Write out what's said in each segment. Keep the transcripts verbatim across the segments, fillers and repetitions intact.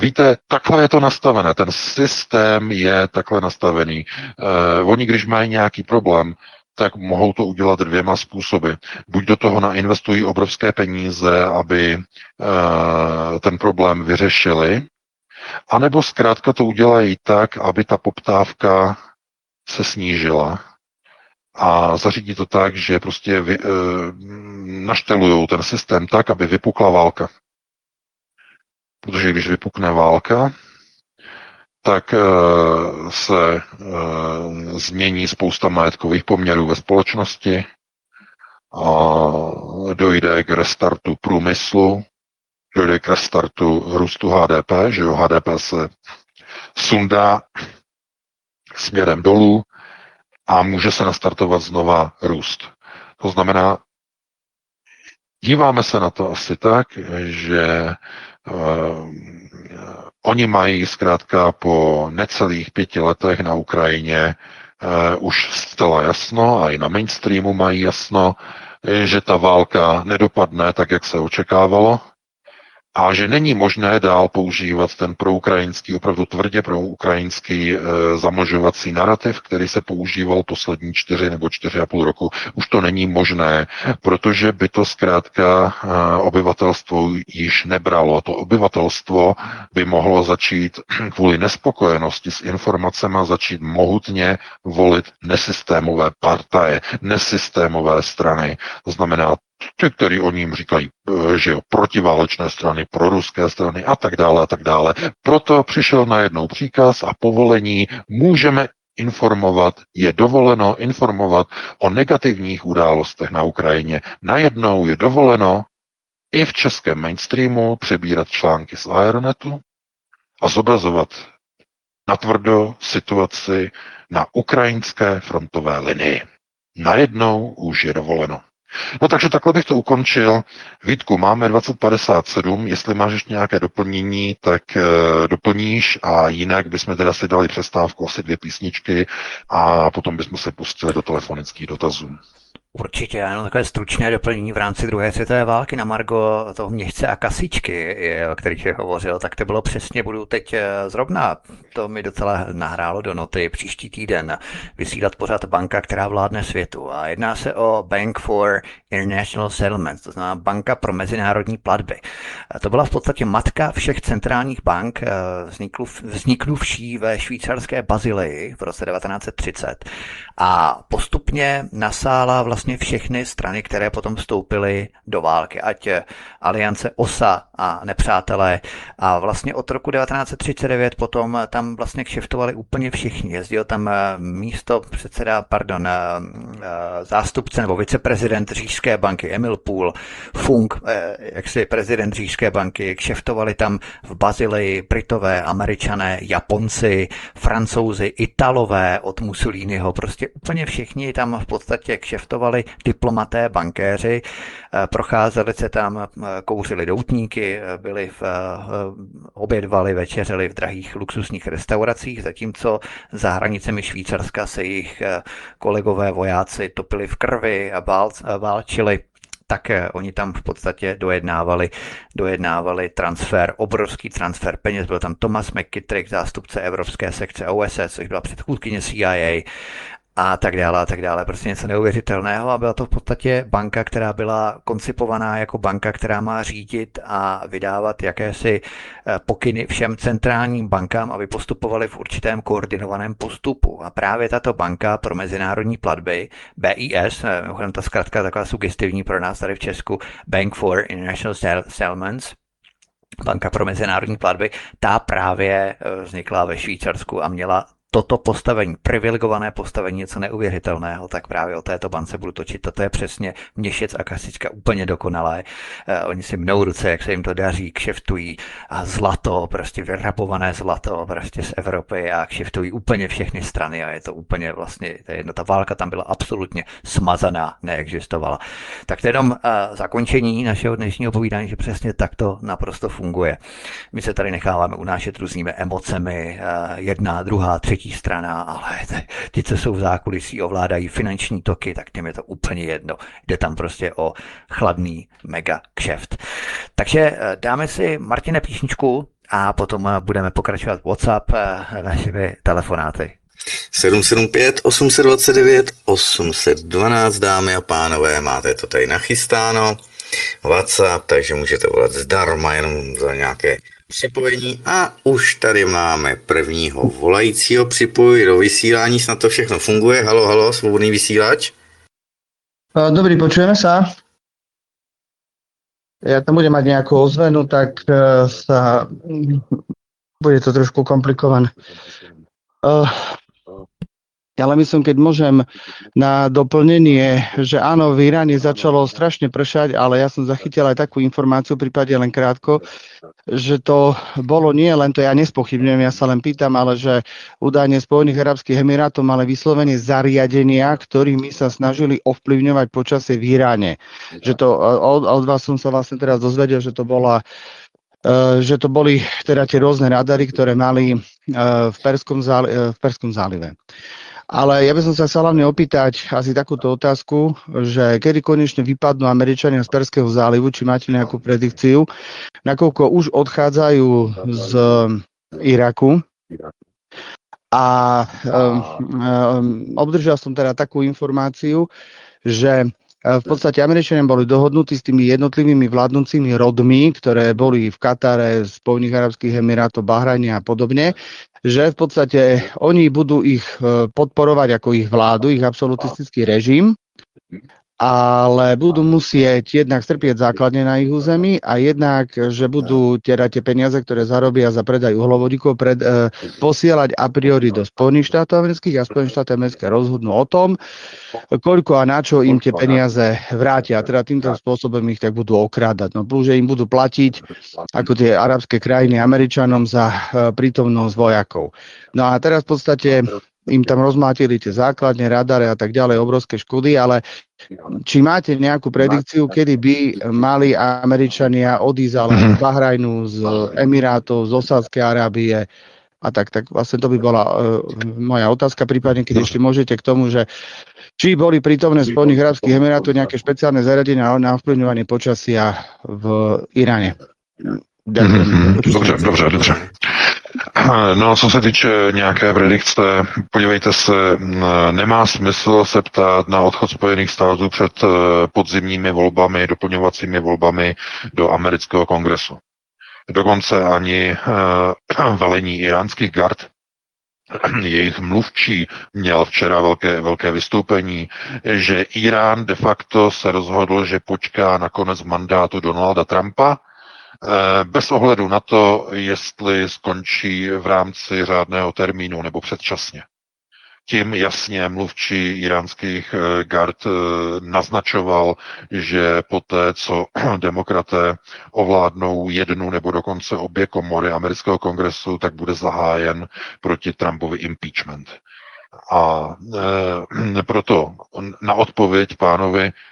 Víte, takhle je to nastavené, ten systém je takhle nastavený. Eh, oni, když mají nějaký problém, tak mohou to udělat dvěma způsoby. Buď do toho nainvestují obrovské peníze, aby eh, ten problém vyřešili, anebo zkrátka to udělají tak, aby ta poptávka se snížila a zařídí to tak, že prostě vy, e, naštelujou ten systém tak, aby vypukla válka. Protože když vypukne válka, tak e, se e, změní spousta majetkových poměrů ve společnosti a dojde k restartu průmyslu, dojde k restartu růstu H D P, že jo, H D P se sundá směrem dolů a může se nastartovat znova růst. To znamená, díváme se na to asi tak, že uh, oni mají zkrátka po necelých pěti letech na Ukrajině uh, už zcela jasno, a i na mainstreamu mají jasno, že ta válka nedopadne tak, jak se očekávalo, a že není možné dál používat ten proukrajinský, opravdu tvrdě proukrajinský e, zamlžovací narrativ, který se používal poslední čtyři nebo čtyři a půl roku. Už to není možné, protože by to zkrátka e, obyvatelstvo již nebralo. To obyvatelstvo by mohlo začít kvůli nespokojenosti s informacemi začít mohutně volit nesystémové partaje, nesystémové strany. To znamená ty, který oni jim říkají, že jo, protiválečné strany, proruské strany a tak dále a tak dále. Proto přišel najednou příkaz a povolení, můžeme informovat, je dovoleno informovat o negativních událostech na Ukrajině. Najednou je dovoleno i v českém mainstreamu přebírat články z Aeronetu a zobrazovat natvrdo situaci na ukrajinské frontové linii. Najednou už je dovoleno. No takže takhle bych to ukončil. Vítku, máme dvacet padesát sedm, jestli máš ještě nějaké doplnění, tak e, doplníš a jinak bychom teda si dali přestávku, asi dvě písničky a potom bychom se pustili do telefonických dotazů. Určitě, jenom takové stručné doplnění v rámci druhé světové války na margo toho měšce a kasičky, o kterých je hovořil, tak to bylo přesně, budu teď zrovna, to mi docela nahrálo do noty, příští týden vysílat pořád banka, která vládne světu. A jedná se o Bank for International Settlements, to znamená banka pro mezinárodní platby. A to byla v podstatě matka všech centrálních bank, vzniklu, vzniknuvší ve švýcarské Bazileji v roce devatenáct set třicet a postupně nasála vlastně všechny strany, které potom vstoupily do války, ať aliance O S A a nepřátelé. A vlastně od roku devatenáct set třicet devět potom tam vlastně kšeftovali úplně všichni. Jezdil tam místo předseda, pardon, zástupce nebo viceprezident Říšské banky Emil Pool, Funk, jaksi prezident Říšské banky, kšeftovali tam v Bazileji Britové, Američané, Japonci, Francouzi, Italové od Mussoliniho, prostě úplně všichni tam v podstatě kšeftovali, diplomaté, bankéři, procházeli se tam, kouřili doutníky, byli v, obědvali, večeřeli v drahých luxusních restauracích, zatímco za hranicemi Švýcarska se jejich kolegové vojáci topili v krvi a vál, válčili. Tak oni tam v podstatě dojednávali, dojednávali transfer, obrovský transfer peněz. Byl tam Thomas McKittrick, zástupce evropské sekce O S S, což byla předchůdkyně C I A a tak dále a tak dále. Prostě něco neuvěřitelného a byla to v podstatě banka, která byla koncipovaná jako banka, která má řídit a vydávat jakési pokyny všem centrálním bankám, aby postupovali v určitém koordinovaném postupu. A právě tato banka pro mezinárodní platby, B I S, mimochodem ta zkratka taková sugestivní pro nás tady v Česku, Bank for International Settlements, banka pro mezinárodní platby, ta právě vznikla ve Švýcarsku a měla toto postavení, privilegované postavení, něco neuvěřitelného, tak právě o této bance budu točit. Toto je přesně měšec a kasička úplně dokonalé. Eh, oni si mnou ruce, jak se jim to daří, kšeftují a zlato, prostě vyrabované zlato prostě z Evropy a kšeftují úplně všechny strany a je to úplně vlastně, to je jedno, ta válka tam byla absolutně smazaná, neexistovala. Tak to je jenom eh, zakončení našeho dnešního povídání, že přesně tak to naprosto funguje. My se tady necháváme unášet různými emocemi, eh, jedna, druhá, třetí strana, ale ti, co jsou v zákulisí, ovládají finanční toky, tak těm je to úplně jedno. Jde tam prostě o chladný mega kšeft. Takže dáme si, Martine, písničku a potom budeme pokračovat WhatsApp našimi telefonáty. sedm sedm pět, osm dva devět, osm jedna dva, dámy a pánové, máte to tady nachystáno. WhatsApp, takže můžete volat zdarma jenom za nějaké připojení. A už tady máme prvního volajícího, připoj do vysílání, snad to všechno funguje. Halo, halo, svobodný vysílač. Dobrý, počujeme sa? Ja tam budem mať nejakú ozvenu, tak sa bude to trošku komplikované. Uh, ale myslím, keď môžem na doplnenie, že áno, v Iráne začalo strašne pršať, ale ja som zachytil aj takú informáciu, prípade len krátko, že to bolo nie len to, ja nespochybňujem, ja sa len pýtam, ale že údajne Spojených arabských emirátov mali vyslovene zariadenia, ktorými sa snažili ovplyvňovať počasie v Iráne. Že to, od, od vás som sa vlastne teraz dozvedel, že to bola Uh, že to boli teda tie rôzne radary, ktoré mali uh, v, Perskom záli- uh, v Perskom zálive. Ale ja by som sa chcel hlavne opýtať asi takúto otázku, že kedy konečne vypadnú Američania z Perského zálivu, či máte nejakú predikciu, nakoľko už odchádzajú z Iraku. A um, um, obdržal som teda takú informáciu, že v podstate Američania boli dohodnutí s tými jednotlivými vládnúcimi rodmi, ktoré boli v Katare, Spojených arabských emirátov, Bahrajne a podobne, že v podstate oni budú ich podporovať ako ich vládu, ich absolutistický režim, ale budú musieť jednak strpieť základne na ich území a jednak, že budú teda tie peniaze, ktoré zarobia za predaj uhlovodíkov, pred, e, posielať a priori do Spojených štátov amerických a Spojené štáty americké rozhodnú o tom, koľko a na čo im tie peniaze vrátia. A teda týmto spôsobom ich tak budú okrádať. No plus, že im budú platiť ako tie arabské krajiny Američanom za e, prítomnosť vojakov. No a teraz v podstate im tam rozmátili tie základne, radare a tak ďalej, obrovské škody, ale či máte nejakú predikciu, kedy by mali Američania odísť ale z Bahrajnu, z Emirátov, z Osádskej Arábie a tak, tak vlastne to by bola uh, moja otázka, prípadne keď ešte môžete k tomu, že či boli prítomné Spojených arabských emirátov nejaké špeciálne zariadenia na ovplyvňovanie počasia v Iráne. Ďakujem. Dobře, dobře, dobře. No, co se týče nějaké predikce, podívejte se, nemá smysl se ptát na odchod Spojených států před podzimními volbami, doplňovacími volbami do amerického kongresu. Dokonce ani velení iránských gard, jejich mluvčí měl včera velké, velké vystoupení, že Irán de facto se rozhodl, že počká na konec mandátu Donalda Trumpa, bez ohledu na to, jestli skončí v rámci řádného termínu nebo předčasně. Tím jasně mluvčí iránských gard naznačoval, že poté, co demokraté ovládnou jednu nebo dokonce obě komory amerického kongresu, tak bude zahájen proti Trumpovi impeachment. A e, proto na odpověď pánovi e,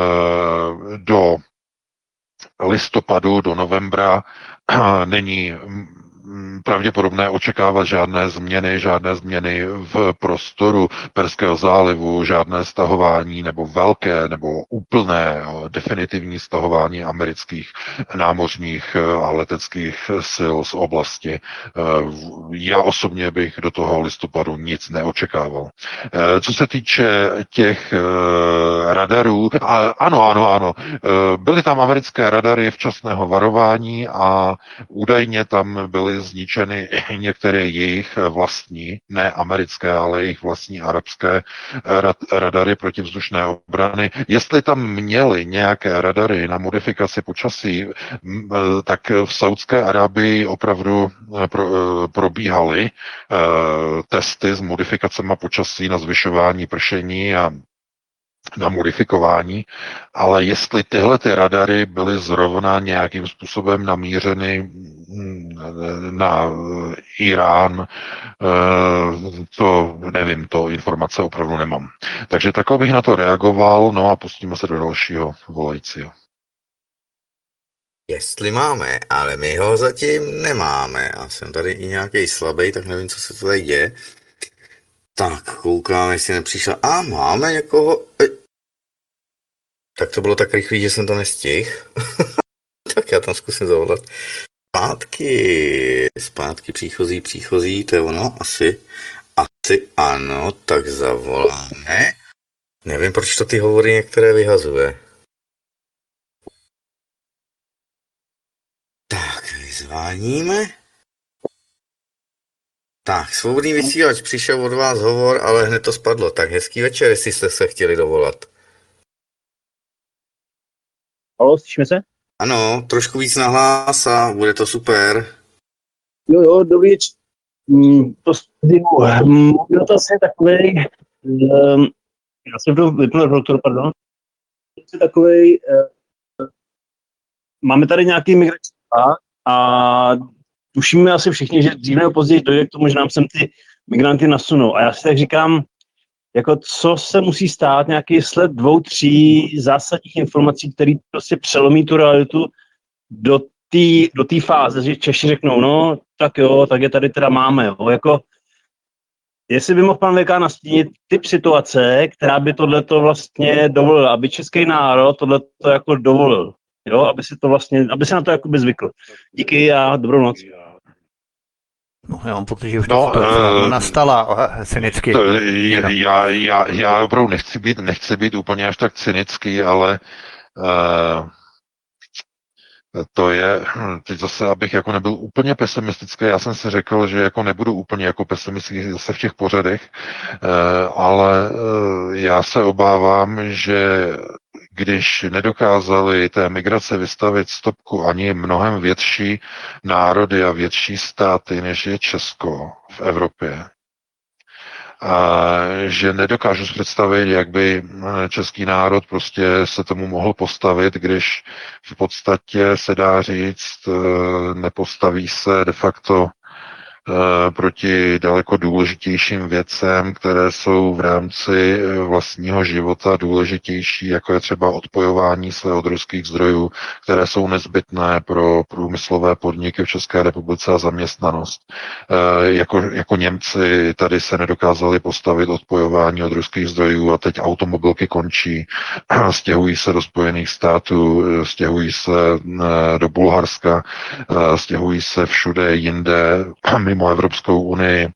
do listopadu do novembra není pravděpodobné očekávat žádné změny, žádné změny v prostoru Perského zálivu, žádné stahování nebo velké nebo úplné definitivní stahování amerických námořních a leteckých sil z oblasti. Já osobně bych do toho listopadu nic neočekával. Co se týče těch radarů, ano, ano, ano, byly tam americké radary včasného varování a údajně tam byly zničeny některé jejich vlastní, ne americké, ale jejich vlastní arabské radary protivzdušné obrany. Jestli tam měli nějaké radary na modifikaci počasí, tak v Saudské Arábii opravdu probíhaly testy s modifikacemi počasí na zvyšování pršení a na modifikování, ale jestli tyhle ty radary byly zrovna nějakým způsobem namířeny na Irán, to nevím, to informace opravdu nemám. Takže takhle bych na to reagoval, no a pustíme se do dalšího volajícího. Jestli máme, ale my ho zatím nemáme a jsem tady i nějaký slabý, tak nevím, co se tady děje. Tak, koukám, jestli nepřišla. A máme někoho. E... Tak to bylo tak rychlý, že jsem to nestihl. Tak já tam zkusím zavolat. zpátky, zpátky příchozí, příchozí, to je ono, asi, asi ano, tak zavoláme. Nevím, proč to ty hovory některé vyhazuje. Tak, vyzváníme. Tak, svobodný vysílač, přišel od vás hovor, ale hned to spadlo. Tak hezký večer, jestli jste se chtěli dovolat. Halo, slyšíme se? Ano, trošku víc nahlas a bude to super. Jo, jo, dobrý večer. Mm, to studiu. Můj dotaz je takový, um, já jsem to vypnul doktor, pardon. Je takový, uh, máme tady nějaký migrační plán a tušíme asi všichni, že dříve nebo později dojde k tomu, že nám sem ty migranty nasunou. A já si tak říkám, jako co se musí stát, nějaký sled dvou, tří zásadních informací, které prostě přelomí tu realitu do té do té fáze, že Češi řeknou, no, tak jo, tak je tady teda máme, jo, jako, jestli by mohl pan V K nastínit typ situace, která by tohleto vlastně dovolila, aby český národ tohleto jako dovolil, jo, aby si to vlastně, aby se na to jakoby zvykl. Díky a dobrou noc. No, já mám pocit, že už No, to eh, nastala uh, cynicky. To, já, já, já opravdu nechci být, nechci být úplně až tak cynický, ale uh, to je, teď zase, abych jako nebyl úplně pesimistický, já jsem si řekl, že jako nebudu úplně jako pesimistický zase v těch pořadech, uh, ale uh, já se obávám, že když nedokázali té migrace vystavit stopku ani mnohem větší národy a větší státy, než je Česko v Evropě, a že nedokážu si představit, jak by český národ prostě se tomu mohl postavit, když v podstatě se dá říct, nepostaví se de facto proti daleko důležitějším věcem, které jsou v rámci vlastního života důležitější, jako je třeba odpojování se od ruských zdrojů, které jsou nezbytné pro průmyslové podniky v České republice a zaměstnanost. Jako, jako Němci tady se nedokázali postavit odpojování od ruských zdrojů a teď automobilky končí, stěhují se do Spojených států, stěhují se do Bulharska, stěhují se všude jinde, mimo Evropskou unii.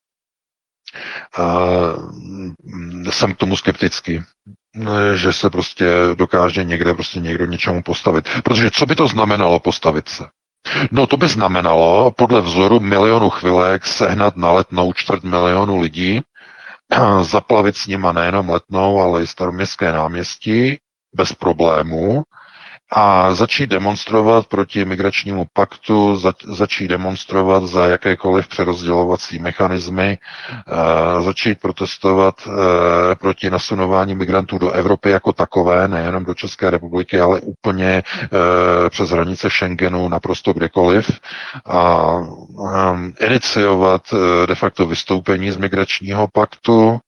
Jsem k tomu skeptický, že se prostě dokáže někde prostě někdo něčemu postavit. Protože co by to znamenalo postavit se? No to by znamenalo podle vzoru milionu chvilek sehnat na Letnou čtvrt milionu lidí, zaplavit s nima nejenom Letnou, ale i Staroměstské náměstí bez problémů, a začít demonstrovat proti migračnímu paktu, za, začít demonstrovat za jakékoliv přerozdělovací mechanismy, e, začít protestovat e, proti nasunování migrantů do Evropy jako takové, nejenom do České republiky, ale úplně e, přes hranice Schengenu naprosto kdekoliv a e, iniciovat e, de facto vystoupení z migračního paktu,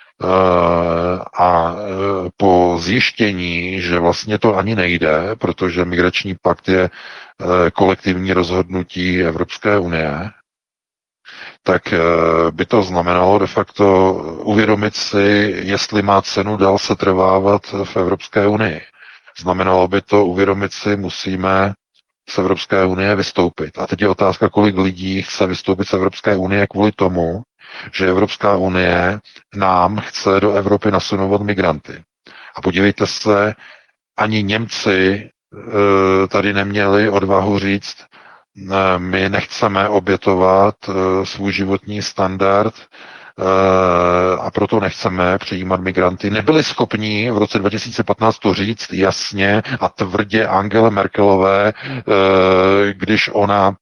a po zjištění, že vlastně to ani nejde, protože migrační pakt je kolektivní rozhodnutí Evropské unie, tak by to znamenalo de facto uvědomit si, jestli má cenu dál se trvávat v Evropské unii. Znamenalo by to uvědomit si, musíme z Evropské unie vystoupit. A teď je otázka, kolik lidí chce vystoupit z Evropské unie kvůli tomu, že Evropská unie nám chce do Evropy nasunovat migranty. A podívejte se, ani Němci e, tady neměli odvahu říct, e, my nechceme obětovat e, svůj životní standard e, a proto nechceme přijímat migranty. Nebyli schopní v roce dva tisíce patnáct to říct jasně a tvrdě Angele Merkelové, e, když ona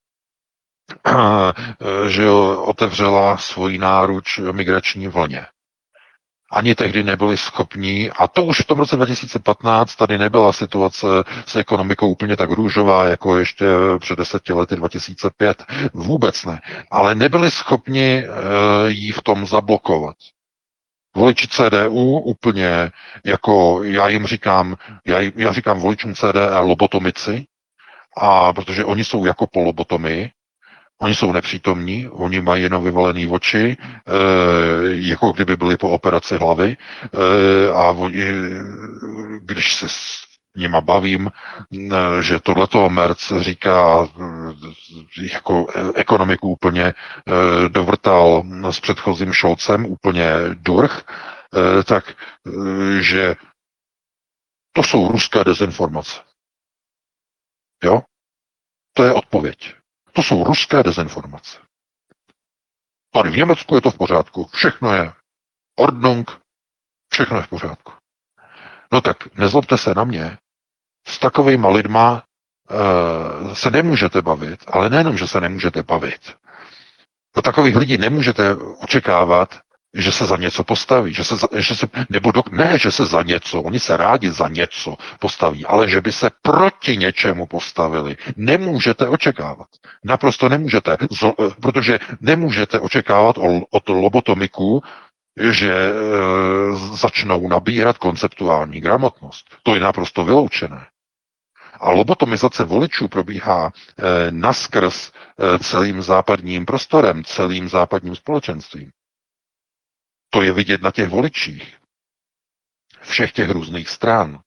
že otevřela svoji náruč migrační vlně. Ani tehdy nebyli schopní, a to už v tom roce dva tisíce patnáct tady nebyla situace s ekonomikou úplně tak růžová, jako ještě před deseti lety dva tisíce pět. Vůbec ne. Ale nebyli schopni jí v tom zablokovat. Voliči C D U úplně, jako já jim říkám, já, já říkám voličům C D U lobotomici, a protože oni jsou jako polobotomy, oni jsou nepřítomní, oni mají jenom vyvalený oči, e, jako kdyby byli po operaci hlavy, e, a oni, když se nima bavím, že tohleto Merc říká jako ekonomiku úplně dovrtal s předchozím Scholzem, úplně durch, tak že to jsou ruské dezinformace. Jo? To je odpověď. To jsou ruské dezinformace. Tady v Německu je to v pořádku. Všechno je Ordnung, všechno je v pořádku. No tak nezlobte se na mě. S takovýma lidma uh, se nemůžete bavit, ale nejenom, že se nemůžete bavit. Do takových lidí nemůžete očekávat, že se za něco postaví, že se, za, že se nebo do, ne, že se za něco, oni se rádi za něco postaví, ale že by se proti něčemu postavili. Nemůžete očekávat. Naprosto nemůžete, z, protože nemůžete očekávat od lobotomiků, že e, začnou nabírat konceptuální gramotnost. To je naprosto vyloučené. A lobotomizace voličů probíhá e, naskrz e, celým západním prostorem, celým západním společenstvím. To je vidět na těch voličích. Všech těch různých stran.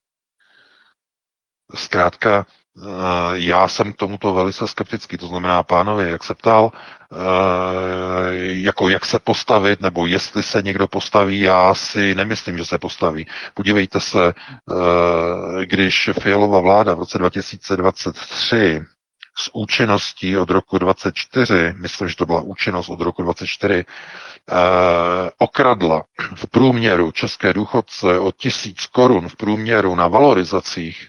Zkrátka, já jsem k tomuto velice skeptický. To znamená, pánovi, jak se ptal, jako jak se postavit, nebo jestli se někdo postaví, já si nemyslím, že se postaví. Podívejte se, když Fialova vláda v roce dva tisíce dvacet tři s účinností od roku dvacet čtyři, myslím, že to byla účinnost od roku dvacet čtyři, eh, okradla v průměru české důchodce o tisíc korun v průměru na valorizacích,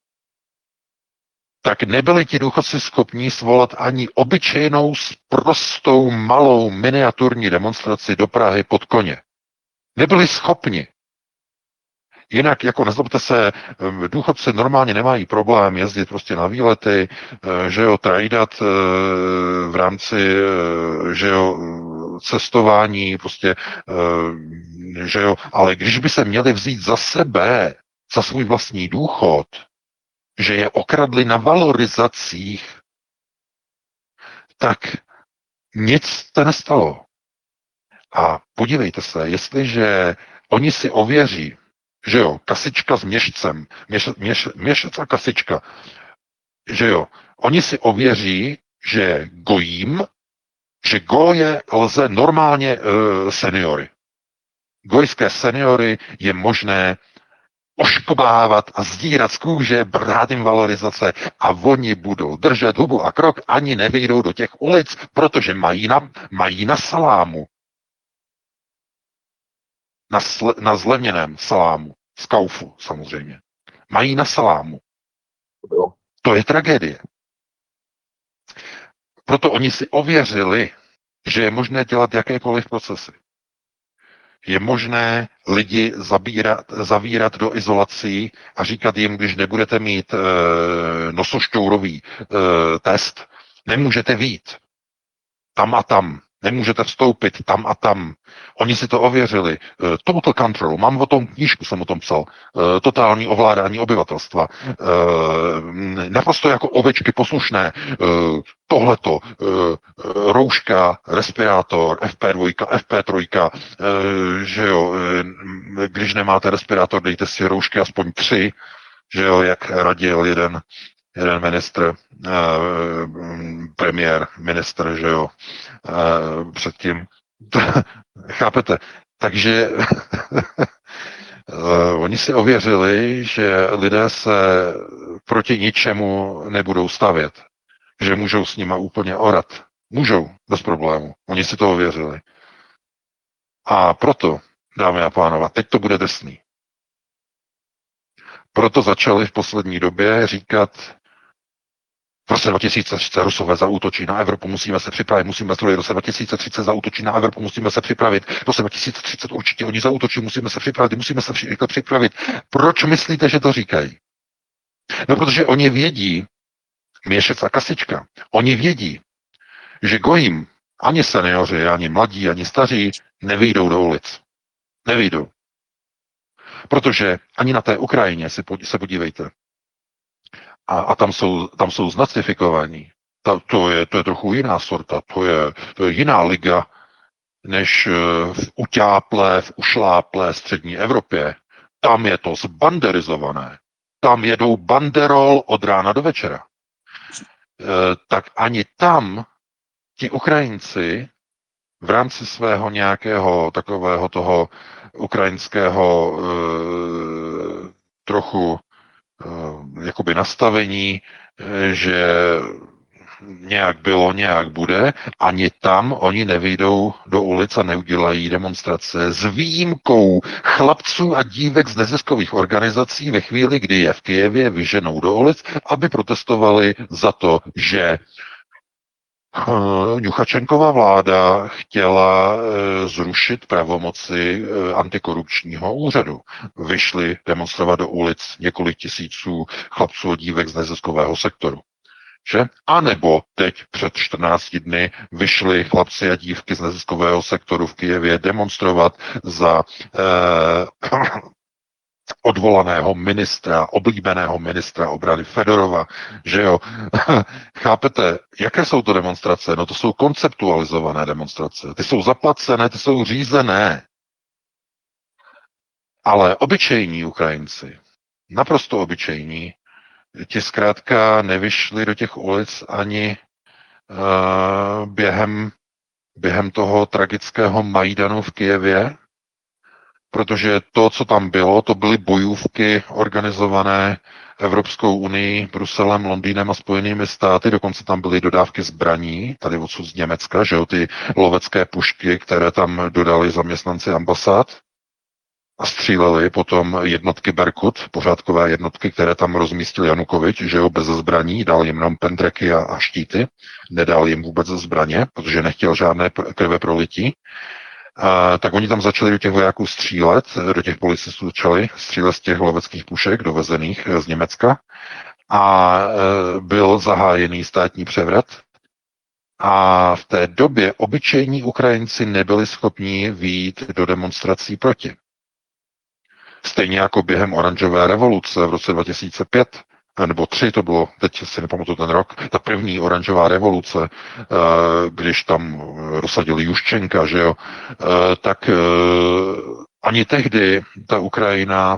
tak nebyli ti důchodci schopní svolat ani obyčejnou prostou malou miniaturní demonstraci do Prahy pod koně. Nebyli schopni. Jinak, jako nezlobte se, důchodci normálně nemají problém jezdit prostě na výlety, že jo, trajdat v rámci, že jo, cestování, prostě, že jo, ale když by se měli vzít za sebe, za svůj vlastní důchod, že je okradli na valorizacích, tak nic se nestalo. A podívejte se, jestliže oni si ověří, že jo, kasička s měšcem, měš, měš, měšec a kasička, že jo, oni si ověří, že gojím, že goje lze normálně uh, seniory. Gojské seniory je možné oškobávat a zdírat z kůže, brát jim valorizace a oni budou držet hubu a krok, ani nevyjdou do těch ulic, protože mají na, mají na salámu. Na, sle, na zlevněném salámu. Z Kaufu, samozřejmě. Mají na salámu. To je tragédie. Proto oni si ověřili, že je možné dělat jakékoliv procesy. Je možné lidi zabírat, zavírat do izolací a říkat jim, když nebudete mít e, nosošťourový e, test, nemůžete vyjít. Tam a tam. Nemůžete vstoupit tam a tam. Oni si to ověřili. Uh, total control. Mám o tom knížku, jsem o tom psal. Uh, totální ovládání obyvatelstva. Uh, naprosto jako ovečky poslušné. Uh, tohleto. Uh, rouška, respirátor, F P dva, F P tři. Uh, že jo, uh, když nemáte respirátor, dejte si roušky aspoň tři. Že jo, jak radil jeden jeden ministr, eh, premiér, ministr, že jo, eh, předtím. Chápete? Takže eh, oni si ověřili, že lidé se proti ničemu nebudou stavět. Že můžou s nima úplně orat. Můžou, bez problému. Oni si to ověřili. A proto, dámy a pánové, teď to bude drsný. Proto začali v poslední době říkat, v roce dva tisíce třicet Rusové zaútočí na Evropu, musíme se připravit, musíme se v roce dva tisíce třicet zaútočí na Evropu, musíme se připravit, v roce dva tisíce třicet určitě oni zaútočí, musíme se připravit, musíme se rychle připravit. Proč myslíte, že to říkají? No, protože oni vědí, Měšec a Kasička, oni vědí, že gojím ani seniori, ani mladí, ani staří nevyjdou do ulic. Nevyjdou. Protože ani na té Ukrajině se, se podívejte. A, a tam jsou, tam jsou znacifikovaní. Ta, to, je, to je trochu jiná sorta, to je, to je jiná liga, než v utáplé, v ušláplé střední Evropě. Tam je to zbanderizované. tam jedou banderol od rána do večera. E, tak ani tam ti Ukrajinci v rámci svého nějakého takového toho ukrajinského e, trochu e, jakoby nastavení, e, že nějak bylo, nějak bude, ani tam oni nevyjdou do ulic a neudělají demonstrace s výjimkou chlapců a dívek z neziskových organizací ve chvíli, kdy je v Kyjevě vyženou do ulic, aby protestovali za to, že Juchačenkova vláda chtěla zrušit pravomoci antikorupčního úřadu. Vyšli demonstrovat do ulic několik tisíců chlapců a dívek z neziskového sektoru. Že? A nebo teď před čtrnácti dny vyšli chlapci a dívky z neziskového sektoru v Kyjevě demonstrovat za eh, odvolaného ministra, oblíbeného ministra obrany Fedorova, že jo. Chápete, jaké jsou to demonstrace? No to jsou konceptualizované demonstrace. Ty jsou zaplacené, ty jsou řízené. Ale obyčejní Ukrajinci, naprosto obyčejní, ti zkrátka nevyšli do těch ulic ani uh, během, během toho tragického Majdanu v Kyjevě, protože to, co tam bylo, to byly bojůvky organizované Evropskou unii, Bruselem, Londýnem a Spojenými státy, dokonce tam byly dodávky zbraní, tady odsud z Německa, že jo, ty lovecké pušky, které tam dodali zaměstnanci ambasád, a stříleli potom jednotky Berkut, pořádkové jednotky, které tam rozmístil Janukovič, že jo, bez zbraní, dal jim jenom pendreky a, a štíty, nedal jim vůbec zbraně, protože nechtěl žádné krve prolití. A, tak oni tam začali do těch vojáků střílet, do těch policistů začali střílet z těch loveckých pušek dovezených z Německa a e, byl zahájený státní převrat. A v té době obyčejní Ukrajinci nebyli schopni vyjít do demonstrací proti. Stejně jako během oranžové revoluce v roce dva tisíce pět, nebo tři to bylo, teď si nepamatuju ten rok, ta první oranžová revoluce, když tam rozsadili Juščenka, že jo, tak ani tehdy ta Ukrajina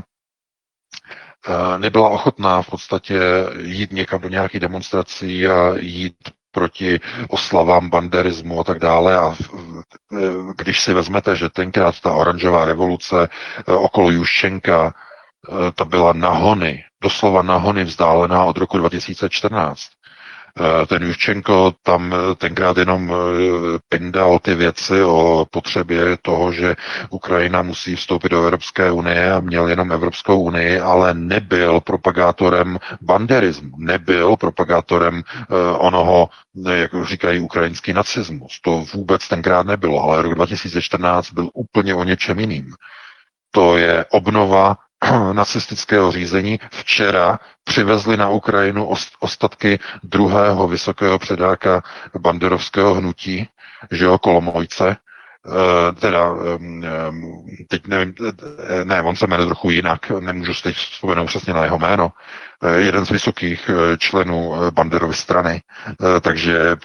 nebyla ochotná v podstatě jít někam do nějakých demonstrací a jít proti oslavám banderismu a tak dále. A když si vezmete, že tenkrát ta oranžová revoluce okolo Juščenka, ta byla na hony, doslova na hony vzdálená od roku dva tisíce čtrnáct. Ten Juščenko tam tenkrát jenom pindal ty věci o potřebě toho, že Ukrajina musí vstoupit do Evropské unie a měl jenom Evropskou unii, ale nebyl propagátorem banderismu, nebyl propagátorem onoho, jak říkají, ukrajinský nacismus. To vůbec tenkrát nebylo, ale rok dva tisíce čtrnáct byl úplně o něčem jiným. To je obnova nacistického řízení. Včera přivezli na Ukrajinu ostatky druhého vysokého předáka banderovského hnutí, že jo, Kolomojce, e, teda, e, teď nevím, ne, on se jmenuje trochu jinak, nemůžu si teď vzpomenout přesně na jeho jméno, e, jeden z vysokých členů Banderovy strany, e, takže e,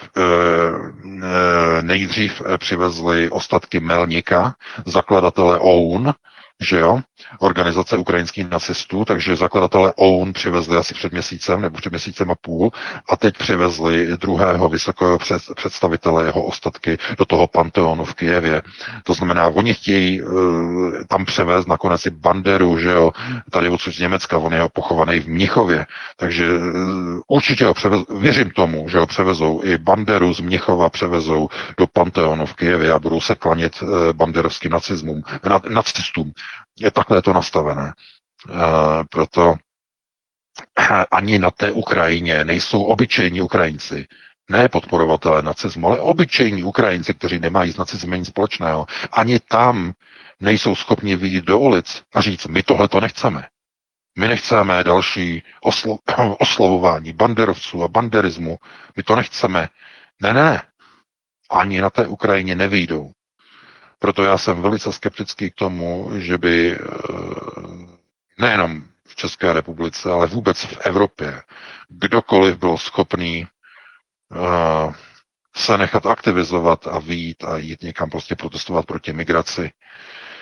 nejdřív přivezli ostatky Melnika, zakladatele O U N, že jo, organizace ukrajinských nacistů, takže zakladatelé O U N přivezli asi před měsícem nebo před měsícem a půl a teď přivezli druhého vysokého představitele, jeho ostatky do toho Panteonu v Kyjevě. To znamená, oni chtějí uh, tam převést nakonec i Banderu, že jo, tady odsud z Německa, on je pochovaný v Mnichově, takže uh, určitě ho převez, věřím tomu, že ho převezou i Banderu z Mnichova převezou do Panteonu v Kyjevě a budou se klanit uh, banderovským nacismům, na, nacistům. Je takhle to nastavené. E, proto ani na té Ukrajině nejsou obyčejní Ukrajinci, ne podporovatelé nacismu, ale obyčejní Ukrajinci, kteří nemají s nacismem nic společného. Ani tam nejsou schopni vyjít do ulic a říct, my tohle to nechceme. My nechceme další oslo- oslovování banderovců a banderismu. My to nechceme. Ne, ne. Ani na té Ukrajině nevyjdou. Proto já jsem velice skeptický k tomu, že by nejenom v České republice, ale vůbec v Evropě kdokoliv byl schopný uh, se nechat aktivizovat a vyjít a jít někam prostě protestovat proti migraci.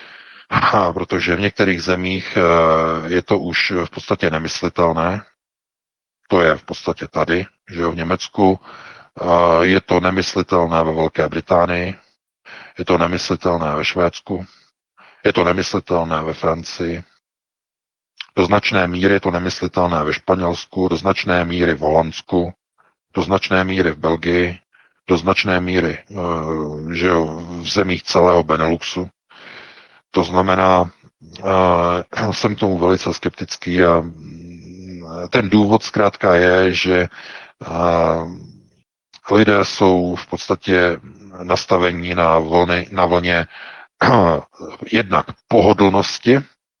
A protože v některých zemích je to už v podstatě nemyslitelné. To je v podstatě tady, že jo, v Německu. Je to nemyslitelné ve Velké Británii. Je to nemyslitelné ve Švédsku. Je to nemyslitelné ve Francii. Do značné míry je to nemyslitelné ve Španělsku, do značné míry v Holandsku, do značné míry v Belgii, do značné míry že jo, v zemích celého Beneluxu. To znamená, uh, jsem k tomu velice skeptický a ten důvod zkrátka je, že uh, lidé jsou v podstatě nastavení na, vlny, na vlně uh, jednak pohodlnosti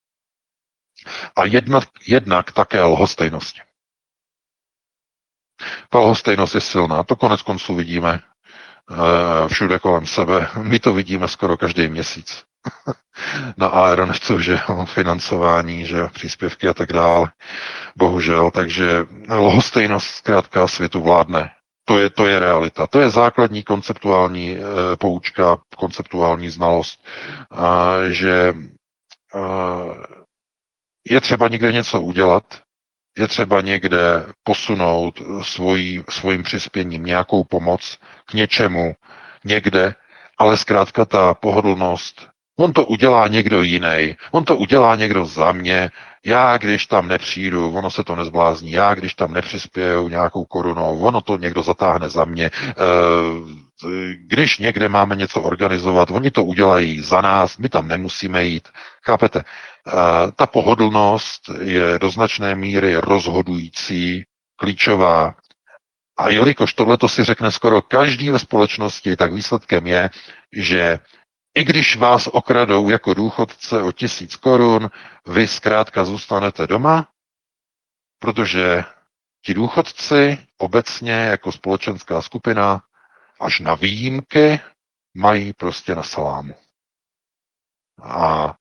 a jednak, jednak také lhostejnosti. Ta lhostejnost je silná, to konec konců vidíme uh, všude kolem sebe. My to vidíme skoro každý měsíc. Na Aeronetu, že financování, že příspěvky a tak dále. Bohužel, takže lhostejnost zkrátka světu vládne. To je, to je realita. To je základní konceptuální e, poučka, konceptuální znalost, a, že a, je třeba někde něco udělat, je třeba někde posunout svojí, svým přispěním nějakou pomoc k něčemu, někde, ale zkrátka ta pohodlnost, on to udělá někdo jiný, on to udělá někdo za mě, já když tam nepřijdu, ono se to nezblázní, já když tam nepřispěju nějakou korunou, ono to někdo zatáhne za mě, když někde máme něco organizovat, oni to udělají za nás, my tam nemusíme jít, chápete? Ta pohodlnost je do značné míry rozhodující, klíčová. A jelikož tohleto si řekne skoro každý ve společnosti, tak výsledkem je, že i když vás okradou jako důchodce o tisíc korun, vy zkrátka zůstanete doma, protože ti důchodci obecně jako společenská skupina až na výjimky mají prostě na salámu. A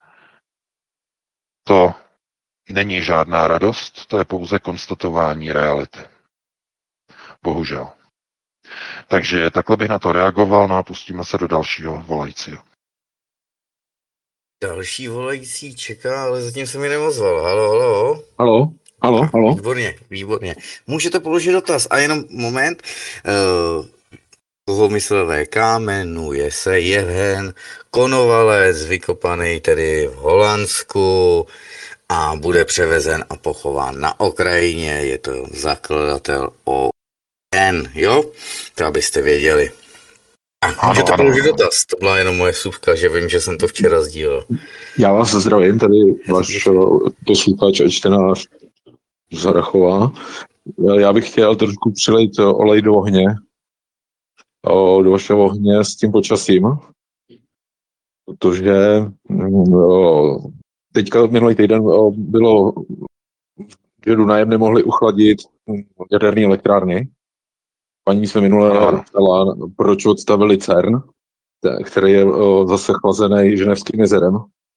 to není žádná radost, to je pouze konstatování reality. Bohužel. Takže takhle bych na to reagoval, no a pustíme se do dalšího volajícího. Další volající čeká, ale zatím se mi neozval. Halo, halo. Halo, halo, halo. Výborně, výborně. Můžete položit dotaz. A jenom moment. Uh, koho myslel V K, jmenuje se Jevhen Konovalec, vykopaný tedy v Holandsku a bude převezen a pochován na Ukrajině. Je to zakladatel O N, jo? To abyste věděli. A můžete položit dotaz, to byla jenom moje vsuvka, že vím, že jsem to včera sdílel. Já vás zdravím, tady váš posluchač a čtenář Zarachová. Já bych chtěl trošku přilejt olej do ohně, do vašeho ohně s tím počasím, protože teďka minulý týden bylo, že Dunajem nemohli uchladit jaderné elektrárny. Paní se minule ptala, proč odstavili CERN, který je zase chlazený Ženevským jezerem.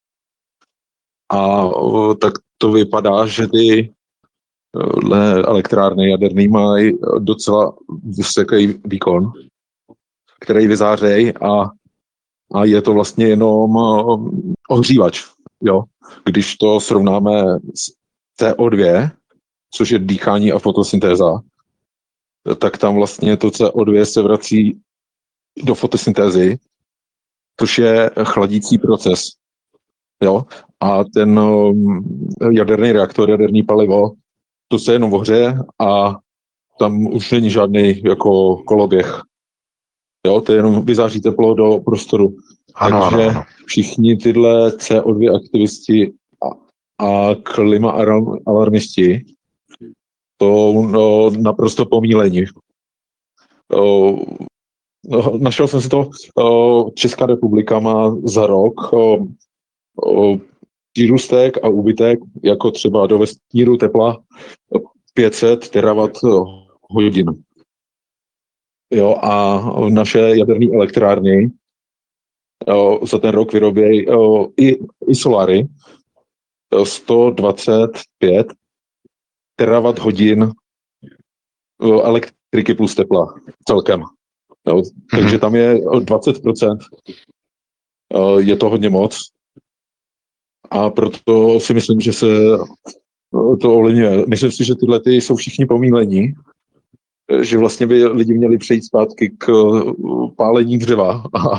A tak to vypadá, že ty elektrárny jaderný mají docela vysoký výkon, který vyzářejí a, a je to vlastně jenom ohřívač. Jo? Když to srovnáme s C O dva, což je dýchání a fotosyntéza, tak tam vlastně to C O dva se vrací do fotosyntézy, což je chladící proces. Jo? A ten jaderný reaktor, jaderný palivo, to se jenom ohřeje a tam už není žádný jako koloběh. Jo? To je jenom vyzáří teplo do prostoru. Ano, Takže ano. všichni tyhle C O dva aktivisti a, a klima alarmisti to no, naprosto pomílení. O, no, našel jsem si to, o, Česká republika má za rok o, o, přírůstek a úbytek, jako třeba do vesmíru tepla pět set terawatt hodin. Jo, a naše jaderné elektrárny o, za ten rok vyrobějí o, i, i solary sto dvacet pět terawatt hodin elektriky plus tepla celkem. Jo, takže tam je dvacet procent. Je to hodně moc. A proto si myslím, že se to ovlivňuje. Myslím si, že tyhle ty jsou všichni pomílení, že vlastně by lidi měli přejít zpátky k pálení dřeva a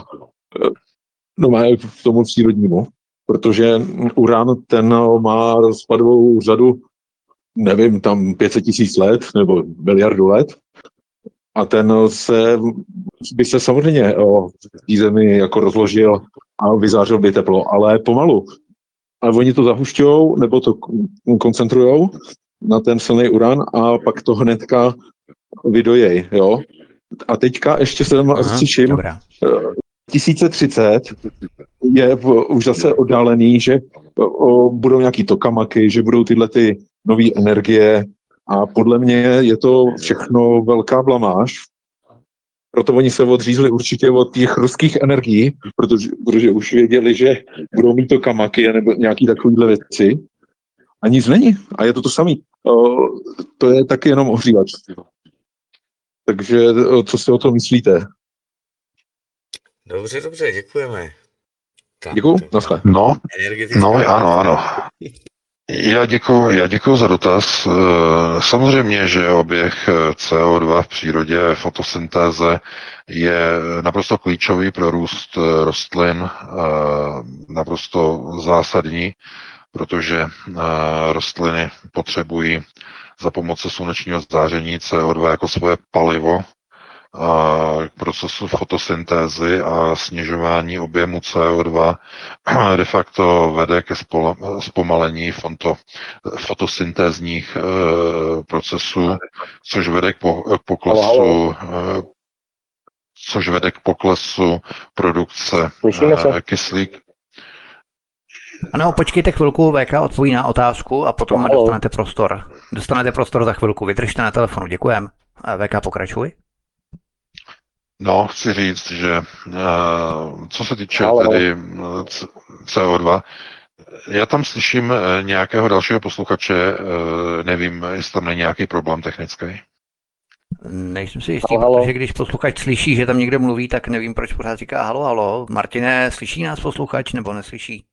no má k tomu přírodnímu, protože uran ten má rozpadovou řadu, nevím, tam pět set tisíc let nebo miliardu let a ten se, by se samozřejmě o té zemi jako rozložil a vyzářil by teplo, ale pomalu. Ale oni to zahušťujou nebo to koncentrujou na ten silný uran a pak to hnedka vydojej, jo. A teďka ještě se slyším, tisíc třicet je už zase oddálený, že o, budou nějaký tokamaky, že budou tyhle ty nové energie a podle mě je to všechno velká blamáž. Proto oni se odřízli určitě od těch ruských energií, protože, protože už věděli, že budou mít tokamaky nebo nějaký takovýhle věci. A nic není. A je to to samé. To je taky jenom ohřívač. Takže co si o tom myslíte? Dobře, dobře, děkujeme. Děkuju, naschle. No, no, ano, ano. Já děkuji, já děkuji za dotaz. Samozřejmě, že oběh C O dva v přírodě, fotosyntéze je naprosto klíčový pro růst rostlin, naprosto zásadní, protože rostliny potřebují za pomoci slunečního záření C O dva jako svoje palivo k procesu fotosyntézy a snižování objemu C O dva de facto vede ke zpomalení foto, fotosyntézních e, procesů, což vede k, po, k poklesu e, což vede k poklesu produkce e, kyslík. Ano, počkejte chvilku, V K odpoví na otázku a potom no, dostanete prostor. Dostanete prostor za chvilku, vydržte na telefonu, děkujem. V K, pokračuj. No, chci říct, že uh, co se týče tedy C O dva, já tam slyším nějakého dalšího posluchače, uh, nevím, jestli tam není nějaký problém technický. Nejsem si jistý, halo, protože když posluchač slyší, že tam někdo mluví, tak nevím, proč pořád říká halo, halo. Martine, slyší nás posluchač nebo neslyší?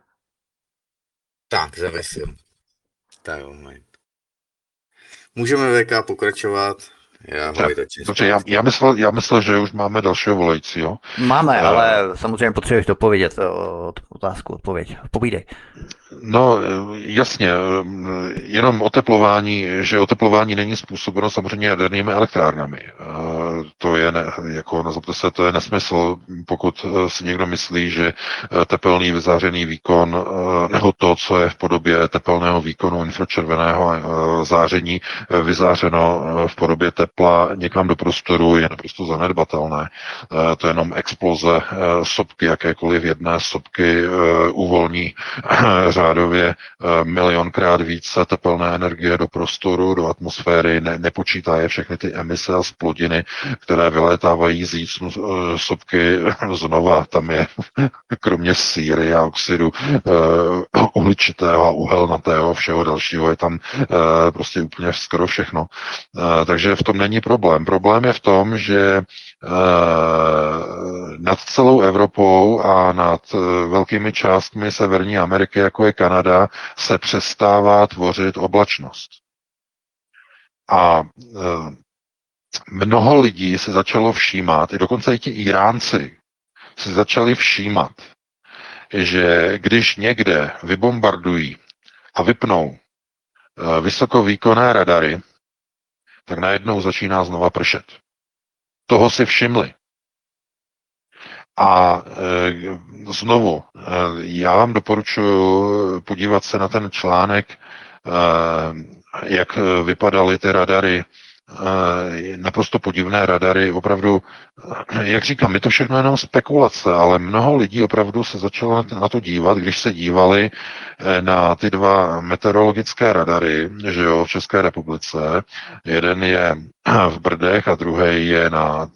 Tak, zavesil. Tak, moment. Můžeme V K pokračovat. Já, Dobře, já, já, myslel, já myslel, že už máme dalšího volajícího. Máme, uh, ale samozřejmě potřebuješ dopovědět od otázku, odpověď. Povídej. No, jasně, jenom oteplování, že oteplování není způsobeno samozřejmě jadernými elektrárnami. To je, ne, jako nazvete se, to je nesmysl, pokud si někdo myslí, že tepelný vyzářený výkon, nebo to, co je v podobě tepelného výkonu infračerveného záření vyzářeno v podobě tepla někam do prostoru, je naprosto zanedbatelné. To je jenom exploze sopky, jakékoliv jedné sopky uvolní řádově milionkrát více tepelné energie do prostoru, do atmosféry, ne, nepočítá je všechny ty emise a splodiny, které vylétávají z jícnu sopky znova. Tam je kromě síry a oxidu uh, uhličitého a uhelnatého, všeho dalšího, je tam uh, prostě úplně skoro všechno. Uh, takže v tom není problém. Problém je v tom, že nad celou Evropou a nad velkými částmi Severní Ameriky, jako je Kanada, se přestává tvořit oblačnost. A mnoho lidí se začalo všímat, i dokonce i ti Iránci se začali všímat, že když někde vybombardují a vypnou vysokovýkonné radary, tak najednou začíná znova pršet. Toho si všimli. A e, znovu, e, já vám doporučuji podívat se na ten článek, e, jak vypadaly ty radary, e, naprosto podivné radary, opravdu, jak říkám, je to všechno jenom spekulace, ale mnoho lidí opravdu se začalo na to dívat, když se dívali na ty dva meteorologické radary, že jo, v České republice. Jeden je v Brdech a druhý je na,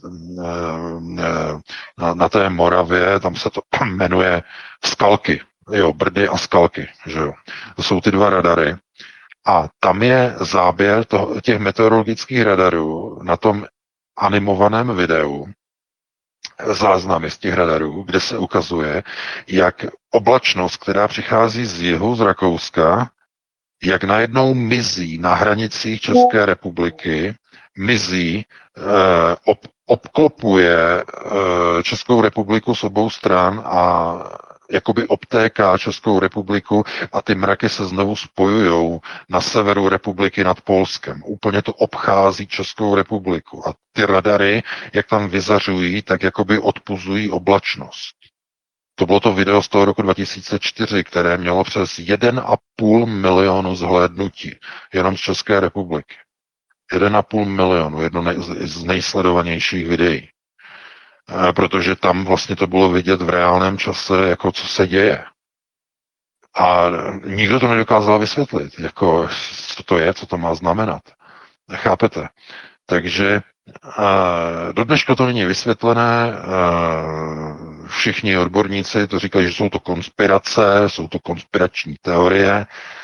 na, na té Moravě, tam se to jmenuje Skalky, jo, Brdy a Skalky, že jo. To jsou ty dva radary. A tam je záběr toho, těch meteorologických radarů na tom animovaném videu, záznamy z těch radarů, kde se ukazuje, jak oblačnost, která přichází z jihu, z Rakouska, jak najednou mizí na hranicích České republiky, mizí, eh, ob, obklopuje eh, Českou republiku z obou stran a jakoby obtéká Českou republiku a ty mraky se znovu spojují na severu republiky nad Polskem. Úplně to obchází Českou republiku a ty radary, jak tam vyzařují, tak jakoby odpuzují oblačnost. To bylo to video z toho roku dva tisíce čtyři, které mělo přes jeden a půl milionu zhlédnutí jenom z České republiky. jeden a půl milionu, jedno z nejsledovanějších videí. Protože tam vlastně to bylo vidět v reálném čase, jako co se děje. A nikdo to nedokázal vysvětlit, jako co to je, co to má znamenat. Chápete? Takže do dneška to není vysvětlené, všichni odborníci to říkají, že jsou to konspirace, jsou to konspirační teorie,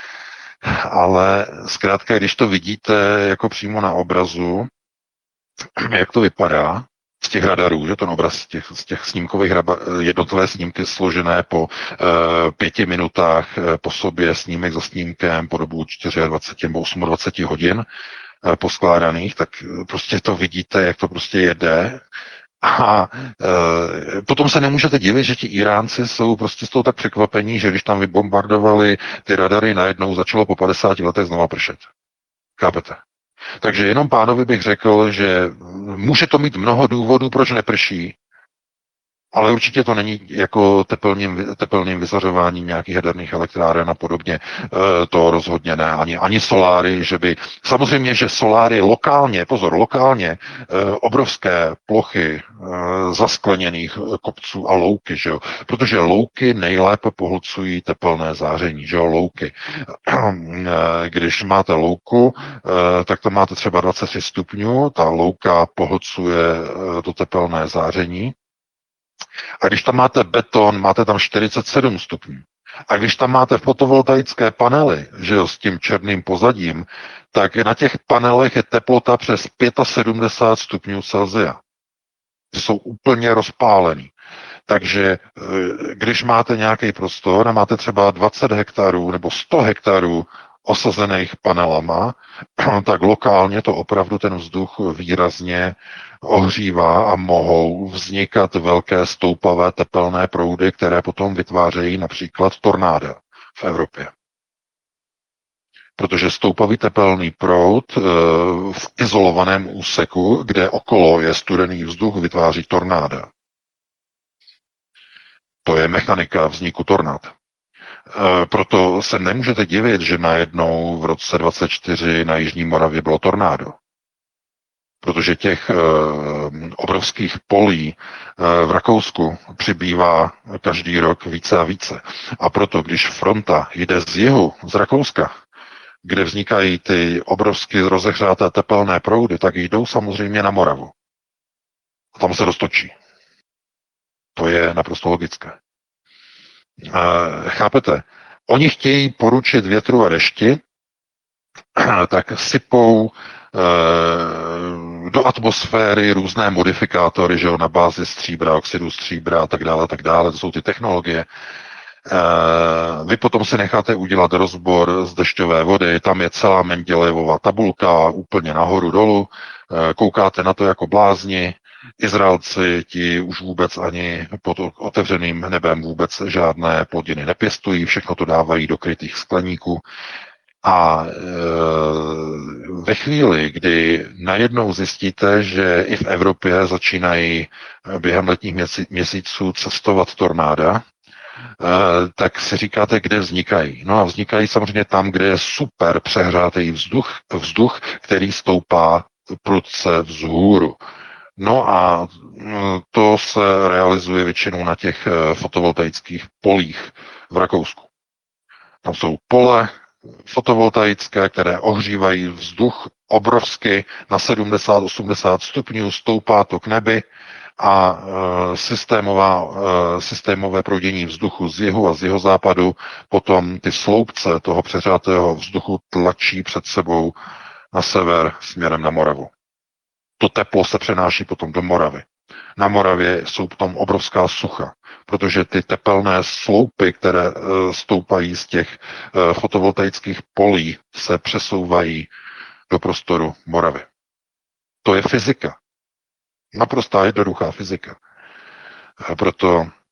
ale zkrátka, když to vidíte jako přímo na obrazu, jak to vypadá z těch radarů, že ten obraz z těch, z těch snímkových jednotlivé snímky složené po uh, pěti minutách po sobě, snímek za snímkem po dobu dvacet čtyři nebo dvacet osm hodin uh, poskládaných, tak prostě to vidíte, jak to prostě jede. A e, potom se nemůžete divit, že ti Iránci jsou prostě z toho tak překvapení, že když tam vybombardovali ty radary, najednou začalo po padesáti letech znova pršet. Chápete? Takže jenom pánovi bych řekl, že může to mít mnoho důvodů, proč neprší, ale určitě to není jako tepelným, tepelným vyzařováním nějakých jaderných elektráren a podobně. E, to rozhodně ne. Ani, ani soláry, že by... Samozřejmě, že soláry lokálně, pozor, lokálně, e, obrovské plochy e, zaskleněných kopců a louky, že jo? Protože louky nejlépe pohlcují tepelné záření, že jo? Louky. E, když máte louku, e, tak to máte třeba dvacet tři stupňů, ta louka pohlcuje e, to tepelné záření. A když tam máte beton, máte tam čtyřicet sedm stupňů. A když tam máte fotovoltaické panely, že jo, s tím černým pozadím, tak na těch panelech je teplota přes sedmdesát pět stupňů Celsia. Jsou úplně rozpálený. Takže když máte nějaký prostor a máte třeba dvacet hektarů nebo sto hektarů osazených panelama, tak lokálně to opravdu ten vzduch výrazně ohřívá a mohou vznikat velké stoupavé tepelné proudy, které potom vytvářejí například tornáda v Evropě. Protože stoupavý tepelný proud v izolovaném úseku, kde okolo je studený vzduch, vytváří tornáda. To je mechanika vzniku tornád. Proto se nemůžete divit, že najednou v roce dvacet čtyři na Jižní Moravě bylo tornádo. Protože těch e, obrovských polí e, v Rakousku přibývá každý rok více a více. A proto, když fronta jde z jihu, z Rakouska, kde vznikají ty obrovsky rozehřáté tepelné proudy, tak jdou samozřejmě na Moravu. A tam se roztočí. To je naprosto logické. Chápete? Oni chtějí poručit větru a dešti, tak sypou e, do atmosféry různé modifikátory, že jo, na bázi stříbra, oxidu stříbra a tak dále, tak dále. To jsou ty technologie. E, vy potom si necháte udělat rozbor z dešťové vody, tam je celá Mendelejevova tabulka úplně nahoru dolů, e, koukáte na to jako blázni. Izraelci ti už vůbec ani pod otevřeným nebem vůbec žádné plodiny nepěstují, všechno to dávají do krytých skleníků. A e, ve chvíli, kdy najednou zjistíte, že i v Evropě začínají během letních měsíců cestovat tornáda, e, tak si říkáte, kde vznikají. No a vznikají samozřejmě tam, kde je super přehrátý vzduch, vzduch, který stoupá prudce vzhůru. No a to se realizuje většinou na těch fotovoltaických polích v Rakousku. Tam jsou pole fotovoltaické, které ohřívají vzduch obrovsky na sedmdesát osmdesát stupňů, stoupá to k nebi a systémová, systémové proudění vzduchu z jihu a z jihozápadu potom ty sloupce toho přeřátého vzduchu tlačí před sebou na sever směrem na Moravu. To teplo se přenáší potom do Moravy. Na Moravě jsou potom obrovská sucha, protože ty tepelné sloupy, které stoupají z těch fotovoltaických polí, se přesouvají do prostoru Moravy. To je fyzika. Naprostá jednoduchá fyzika. Proto